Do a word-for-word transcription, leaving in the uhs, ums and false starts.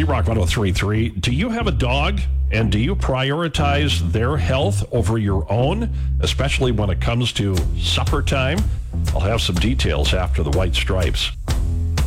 Z-Rock one oh three point three. Do you have a dog, and do you prioritize their health over your own, especially when it comes to supper time? I'll have some details after the White Stripes.